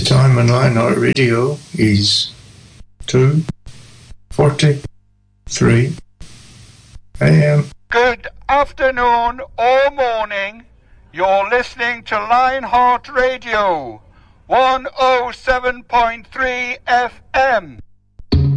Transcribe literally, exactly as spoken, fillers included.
time on Lionheart Radio is two forty-three a m. Good afternoon or morning. You're listening to Lionheart Radio, one oh seven point three F M.